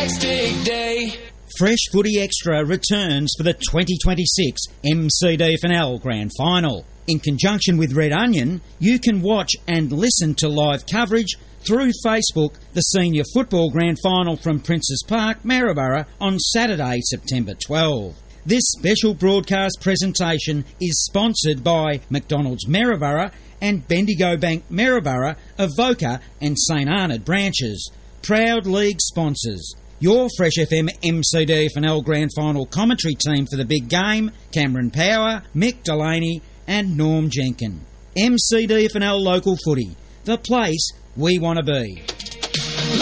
fantastic day. Fresh Footy Extra returns for the 2026 MCD-FNL Grand Final. In conjunction with Red Onion, you can watch and listen to live coverage through Facebook the Senior Football Grand Final from Princes Park, Maryborough on Saturday, September 12. This special broadcast presentation is sponsored by McDonald's Maryborough and Bendigo Bank Maryborough, Avoca and St Arnaud branches. Proud league sponsors. Your Fresh FM MCD-FNL Grand Final commentary team for the big game: Cameron Power, Mick Delaney and Norm Jenkin. MCD-FNL Local Footy, the place we want to be.